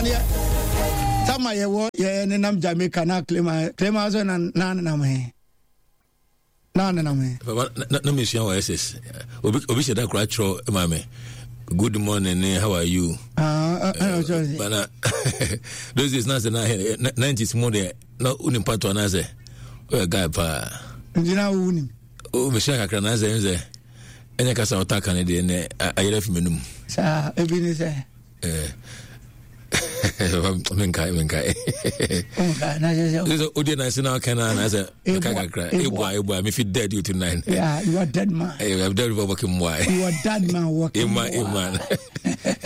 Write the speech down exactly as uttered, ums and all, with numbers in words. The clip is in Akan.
Nania Tama yewo ye nenam Jamaica na claim claim aso na na na me na na na me na me sia wa S S obi obi she da kra tro mama good morning how are you ah uh, uh, bana those is not the nineties more there no unim pato na ze o guy pa njina unim o me sia kakra na ze nze enya kasa otaka ne de ne ayere fmenum sa ebi ni se eh menkai menkai onka na je so odi na sina kana na ze kakra ebua ebua me fit dead you tonight. Yeah, you are dead man. You are dead working why you are dead man working man